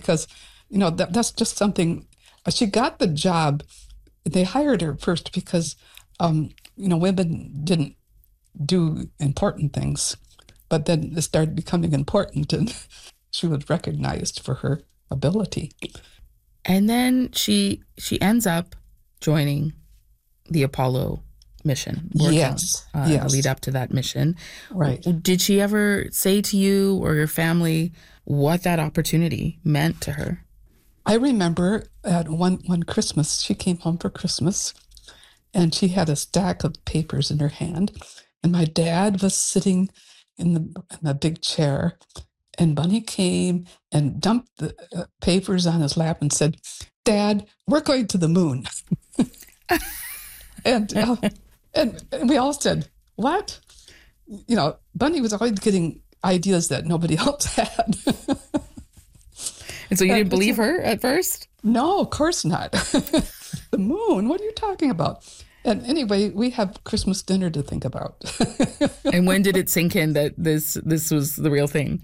because, that's just something. She got the job. They hired her first because, women didn't do important things, but then it started becoming important, and she was recognized for her ability. And then she ends up joining the Apollo mission. Yes. Lead up to that mission. Right. Did she ever say to you or your family what that opportunity meant to her? I remember at one Christmas, she came home for Christmas, and she had a stack of papers in her hand, and my dad was sitting in the big chair, and Bunny came and dumped the papers on his lap and said, "Dad, we're going to the moon." and we all said, "What?" Bunny was always getting ideas that nobody else had. And so you didn't believe her at first? No, of course not. The moon? What are you talking about? And anyway, we have Christmas dinner to think about. And when did it sink in that this was the real thing?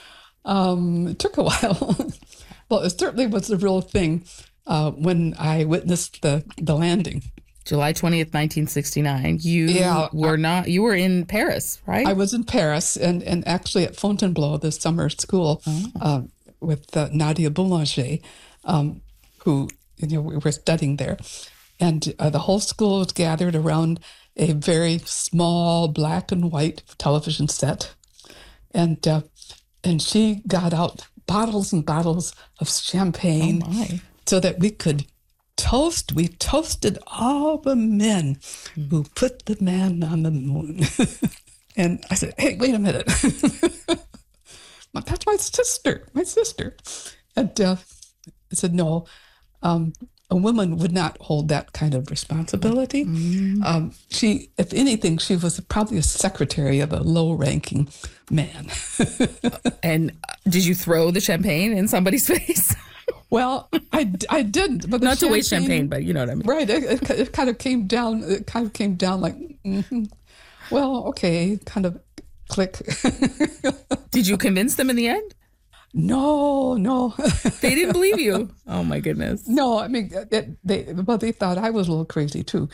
It took a while. Well, it certainly was the real thing when I witnessed the landing. July 20th, 1969. You were in Paris, right? I was in Paris and actually at Fontainebleau, the summer school, with Nadia Boulanger, who, we were studying there. And the whole school was gathered around a very small black and white television set. And she got out bottles and bottles of champagne so that we could toast. We toasted all the men who put the man on the moon. And I said, "Hey, wait a minute." "That's my sister. And I said, "No, a woman would not hold that kind of responsibility." She, if anything, she was probably a secretary of a low-ranking man. And did you throw the champagne in somebody's face? Well, I didn't. But not to waste champagne, but you know what I mean. Right. It kind of came down. It kind of came down like, well, okay, kind of click. Did you convince them in the end? No. They didn't believe you. Oh my goodness. No, I mean, they thought I was a little crazy too.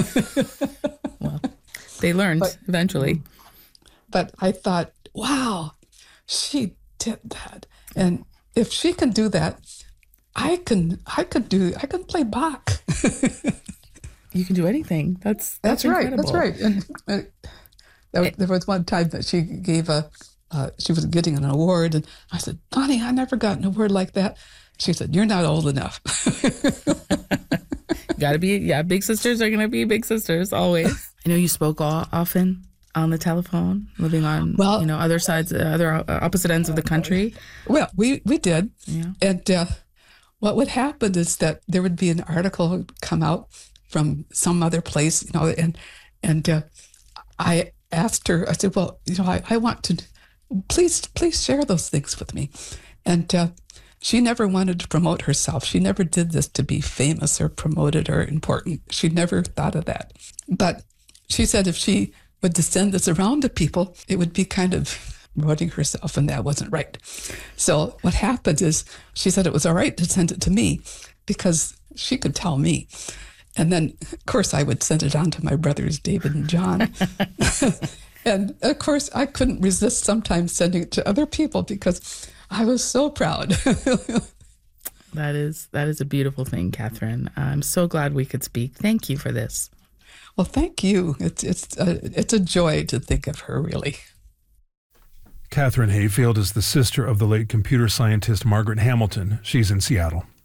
Well, they learned eventually. But I thought, wow, she did that, and if she can do that, I can play Bach. You can do anything. That's right. incredible. That's right. And there was one time that she gave she was getting an award, and I said, "Bonnie, I never got an award like that." She said, "You're not old enough." Gotta be, big sisters are gonna be big sisters always. I know you spoke often on the telephone, living on other sides, other opposite ends of the country. Well, we did. Yeah. And what would happen is that there would be an article come out from some other place, and I asked her, I said, "Well, I want to, please share those things with me." And she never wanted to promote herself. She never did this to be famous or promoted or important. She never thought of that. But she said if she would to send this around to people, it would be kind of promoting herself, and that wasn't right. So what happened is she said it was all right to send it to me because she could tell me. And then, of course, I would send it on to my brothers, David and John. And, of course, I couldn't resist sometimes sending it to other people because I was so proud. That is a beautiful thing, Catherine. I'm so glad we could speak. Thank you for this. Well, thank you. It's a joy to think of her, really. Catherine Hayfield is the sister of the late computer scientist Margaret Hamilton. She's in Seattle.